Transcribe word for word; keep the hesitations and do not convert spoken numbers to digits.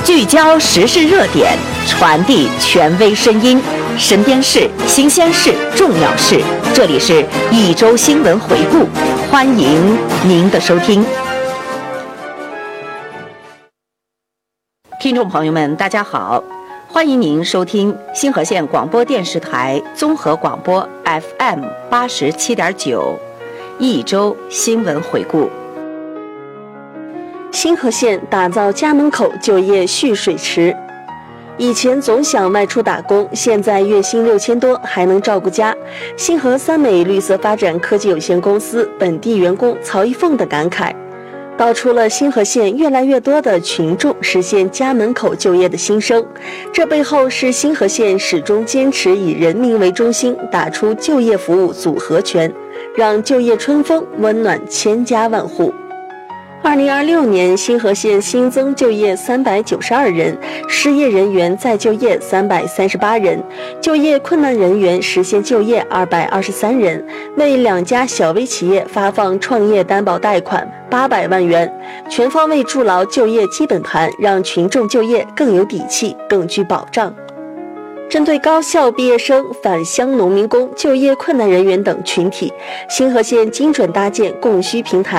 聚焦时事热点，传递权威声音，身边事、新鲜事、重要事，这里是一周新闻回顾，欢迎您的收听。听众朋友们，大家好，欢迎您收听新河县广播电视台综合广播 F M 八十七点九，一周新闻回顾。 新河县打造家门口就业蓄水池。以前总想外出打工，现在月薪六千多还能照顾家。新河三美绿色发展科技有限公司本地员工曹一凤的感慨，道出了新河县越来越多的群众实现家门口就业的心声。这背后是新河县始终坚持以人民为中心，打出就业服务组合拳，让就业春风温暖千家万户。二零二六年，新河县新增就业三百九十二人，失业人员再就业三百三十八人，就业困难人员实现就业二百二十三人，为两家小微企业发放创业担保贷款八百万元，全方位筑牢就业基本盘，让群众就业更有底气，更具保障。针对高校毕业生、返乡农民工、就业困难人员等群体，新河县精准搭建供需平台，